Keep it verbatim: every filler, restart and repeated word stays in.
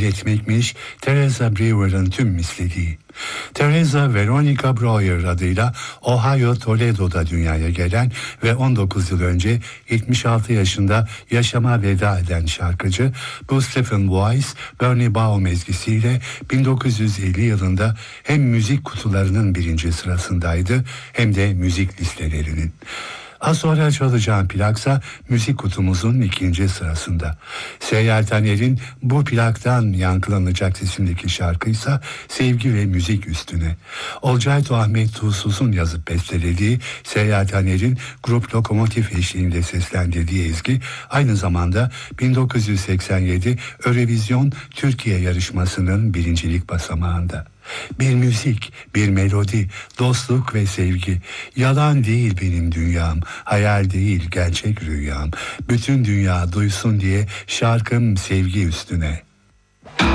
belli Teresa Brewer'ın tüm mislediği. Teresa Veronica Breuer adıyla Ohio Toledo'da dünyaya gelen ve on dokuz yıl önce yetmiş altı yaşında yaşama veda eden şarkıcı, bu Stephen Weiss, Bernie Baum ezgisiyle bin dokuz yüz elli yılında hem müzik kutularının birinci sırasındaydı hem de müzik listelerinin. Az sonra çalacağım plaksa müzik kutumuzun ikinci sırasında. Seyyal Taner'in bu plaktan yankılanacak sesimdeki şarkıysa Sevgi ve Müzik Üstüne. Olcayto Ahmet Tuğsuz'un yazıp bestelediği Seyyal Taner'in grup Lokomotif eşliğinde seslendirdiği ezgi aynı zamanda bin dokuz yüz seksen yedi Eurovision Türkiye yarışmasının birincilik basamağında. Bir müzik, bir melodi, dostluk ve sevgi. Yalan değil benim dünyam, hayal değil gerçek rüyam. Bütün dünya duysun diye şarkım sevgi üstüne.